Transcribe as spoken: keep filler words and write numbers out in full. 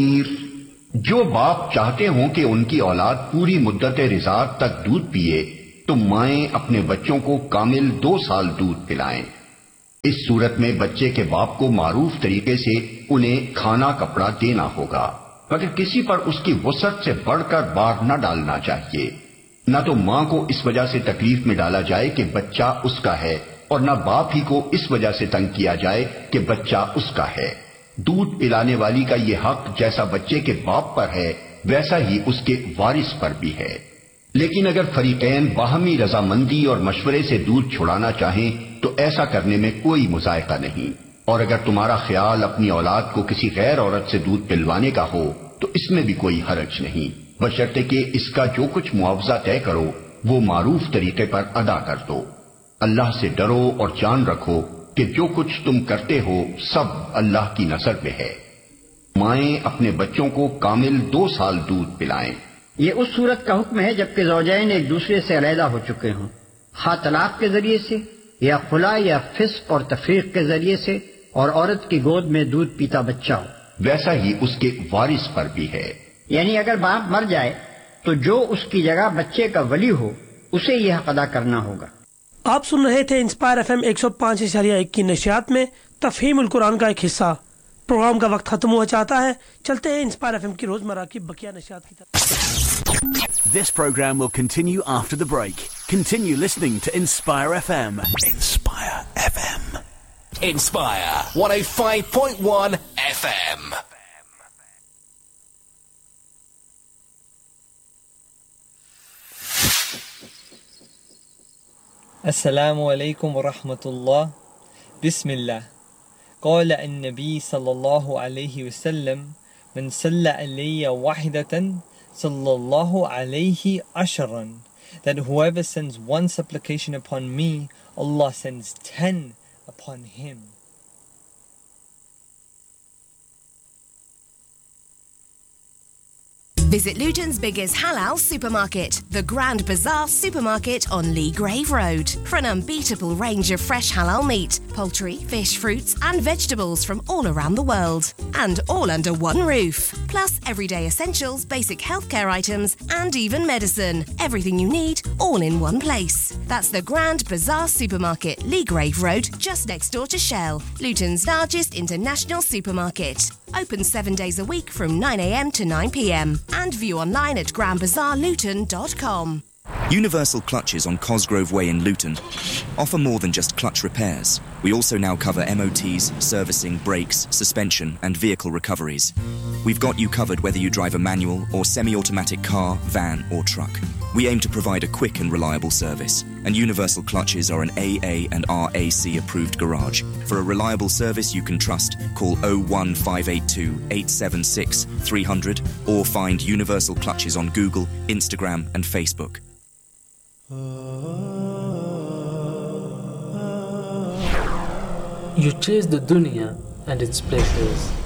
जो बाप चाहते हों कि उनकी औलाद पूरी मुद्दत रिज़ात तक दूध पिए तो माएं अपने बच्चों को कामिल दो साल दूध पिलाएं। इस सूरत में बच्चे के बाप को मारूफ तरीके से उन्हें खाना कपड़ा देना होगा, मगर किसी पर उसकी वसअत से बढ़कर बार न डालना चाहिए। न तो मां को इस वजह से तकलीफ में डाला जाए कि बच्चा उसका है, और न बाप ही को इस वजह से तंग किया जाए कि बच्चा उसका है। दूध पिलाने वाली का ये हक जैसा बच्चे के बाप पर है वैसा ही उसके वारिस पर भी है। लेकिन अगर फरीकैन बाहमी रजामंदी और मशवरे से दूध छुड़ाना चाहें तो ऐसा करने में कोई मुजायका नहीं। और अगर तुम्हारा ख्याल अपनी औलाद को किसी गैर औरत से दूध पिलवाने का हो तो इसमें भी कोई हरज नहीं, बशर्ते कि इसका जो कुछ मुआवजा तय करो वो मारूफ तरीके पर अदा कर दो। अल्लाह से डरो और जान रखो कि जो कुछ तुम करते हो सब अल्लाह की नजर में है। माएं अपने बच्चों को कामिल दो साल दूध पिलाएं। ये उस सूरत का हुक्म है जबकि ज़ौजैन एक दूसरे से अलहदा हो चुके हों, खा तलाक के जरिए से या खुला या फिस्क और तफरीक के जरिए से, और औरत की गोद में दूध पीता बच्चा हो। वैसा ही उसके वारिस पर भी है। यानी अगर बाप मर जाए तो जो उसकी जगह बच्चे का वली हो उसे यह हक अदा करना होगा। आप सुन रहे थे इंस्पायर एफएम एक सौ पाँच इशारिया एक की नशियात में तफहीमुल कुरान का एक हिस्सा। प्रोग्राम का वक्त खत्म हुआ चाहता है, चलते हैं इंस्पायर एफएम की रोजमर्रा की बकिया नशियात की तरफ। This program will continue after the break. Continue listening to Inspire F M. Inspire F M. Inspire one oh five point one F M. Assalamu alaikum wa rahmatullah. Bismillah. قال النبي صلى الله عليه وسلم من صلى علي واحدة صلى الله عليه عشرا, that whoever sends one supplication upon me, Allah sends ten upon him. Visit Luton's biggest halal supermarket, the Grand Bazaar Supermarket on Lee Grave Road, for an unbeatable range of fresh halal meat, poultry, fish, fruits and vegetables from all around the world. And all under one roof. Plus everyday essentials, basic healthcare items and even medicine. Everything you need, all in one place. That's the Grand Bazaar Supermarket, Lee Grave Road, just next door to Shell, Luton's largest international supermarket. Open seven days a week from nine a m to nine p m and view online at grand bazaar luton dot com. Universal Clutches on Cosgrove Way in Luton offer more than just clutch repairs. We also now cover M O Ts, servicing, brakes, suspension and vehicle recoveries. We've got you covered whether you drive a manual or semi-automatic car, van or truck. We aim to provide a quick and reliable service, and Universal Clutches are an A A and R A C approved garage. For a reliable service you can trust, call oh one five eight two, eight seven six, three hundred or find Universal Clutches on Google, Instagram and Facebook. You chase the dunya and its pleasures,